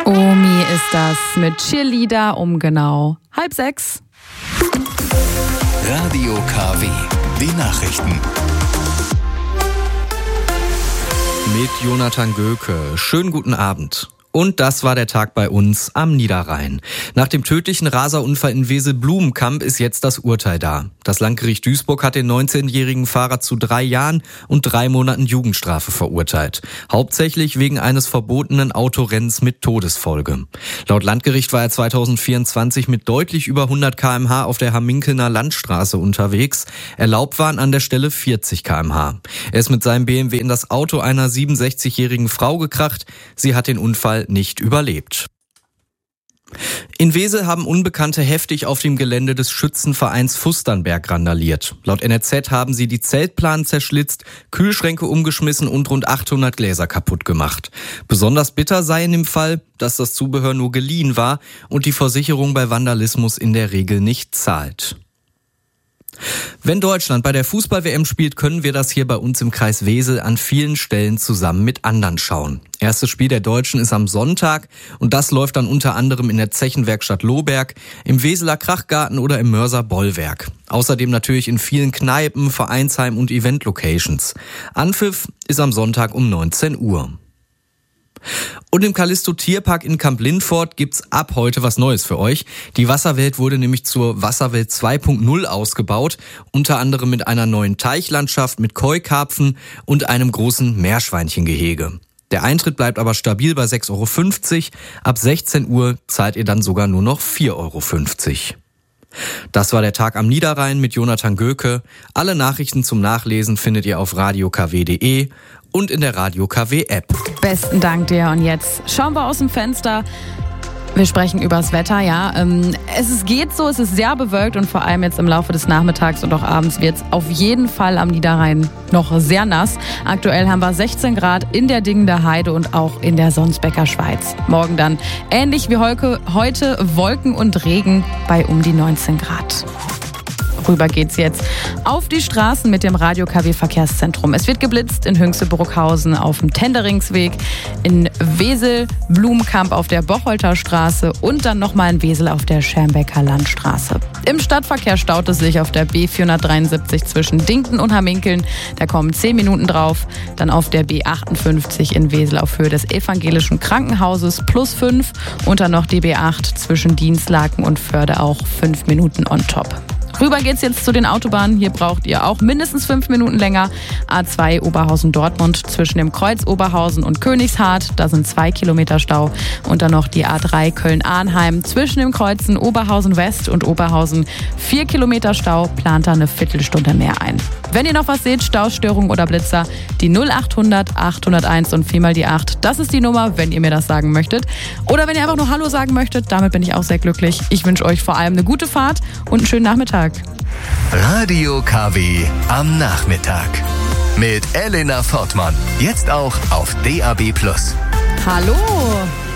Omi ist das mit Cheerleader um genau 5:30. Radio KW, die Nachrichten. Mit Jonathan Göke. Schönen guten Abend. Und das war der Tag bei uns am Niederrhein. Nach dem tödlichen Raserunfall in Wesel-Blumenkamp ist jetzt das Urteil da. Das Landgericht Duisburg hat den 19-jährigen Fahrer zu 3 Jahren und 3 Monaten Jugendstrafe verurteilt. Hauptsächlich wegen eines verbotenen Autorennens mit Todesfolge. Laut Landgericht war er 2024 mit deutlich über 100 km/h auf der Hamminkelner Landstraße unterwegs. Erlaubt waren an der Stelle 40 km/h. Er ist mit seinem BMW in das Auto einer 67-jährigen Frau gekracht. Sie hat den Unfall nicht überlebt. In Wesel haben Unbekannte heftig auf dem Gelände des Schützenvereins Fusternberg randaliert. Laut NRZ haben sie die Zeltplanen zerschlitzt, Kühlschränke umgeschmissen und rund 800 Gläser kaputt gemacht. Besonders bitter sei in dem Fall, dass das Zubehör nur geliehen war und die Versicherung bei Vandalismus in der Regel nicht zahlt. Wenn Deutschland bei der Fußball-WM spielt, können wir das hier bei uns im Kreis Wesel an vielen Stellen zusammen mit anderen schauen. Erstes Spiel der Deutschen ist am Sonntag und das läuft dann unter anderem in der Zechenwerkstatt Lohberg, im Weseler Krachgarten oder im Mörser Bollwerk. Außerdem natürlich in vielen Kneipen, Vereinsheim und Event-Locations. Anpfiff ist am Sonntag um 19 Uhr. Und im Callisto Tierpark in Kamp-Lindfort gibt's ab heute was Neues für euch. Die Wasserwelt wurde nämlich zur Wasserwelt 2.0 ausgebaut, unter anderem mit einer neuen Teichlandschaft mit Koi-Karpfen und einem großen Meerschweinchengehege. Der Eintritt bleibt aber stabil bei 6,50 €. Ab 16 Uhr zahlt ihr dann sogar nur noch 4,50 €. Das war der Tag am Niederrhein mit Jonathan Göke. Alle Nachrichten zum Nachlesen findet ihr auf radiokw.de und in der Radio KW App. Besten Dank dir. Und jetzt schauen wir aus dem Fenster. Wir sprechen übers Wetter, ja. Es geht so, es ist sehr bewölkt und vor allem jetzt im Laufe des Nachmittags und auch abends wird es auf jeden Fall am Niederrhein noch sehr nass. Aktuell haben wir 16 Grad in der Dingender Heide und auch in der Sonsbecker Schweiz. Morgen dann ähnlich wie heute Wolken und Regen bei um die 19 Grad. Rüber geht's jetzt auf die Straßen mit dem Radio KW Verkehrszentrum. Es wird geblitzt in Hünxe-Bruckhausen auf dem Tenderingsweg, in Wesel, Blumenkamp auf der Bocholter Straße und dann nochmal in Wesel auf der Schermbecker Landstraße. Im Stadtverkehr staut es sich auf der B473 zwischen Dinkten und Hamminkeln. Da kommen 10 Minuten drauf. Dann auf der B58 in Wesel auf Höhe des Evangelischen Krankenhauses +5 und dann noch die B8 zwischen Dienstlaken und Förde auch 5 Minuten on top. Rüber geht's jetzt zu den Autobahnen. Hier braucht ihr auch mindestens 5 Minuten länger. A2 Oberhausen-Dortmund zwischen dem Kreuz Oberhausen und Königshardt. Da sind 2 Kilometer Stau. Und dann noch die A3 Köln-Arnheim zwischen dem Kreuzen Oberhausen-West und Oberhausen. 4 Kilometer Stau, plant da eine Viertelstunde mehr ein. Wenn ihr noch was seht, Staustörungen oder Blitzer, die 0800 801 und 4 mal die 8. Das ist die Nummer, wenn ihr mir das sagen möchtet. Oder wenn ihr einfach nur Hallo sagen möchtet, damit bin ich auch sehr glücklich. Ich wünsche euch vor allem eine gute Fahrt und einen schönen Nachmittag. Radio KW am Nachmittag. Mit Elena Fortmann. Jetzt auch auf DAB+. Hallo!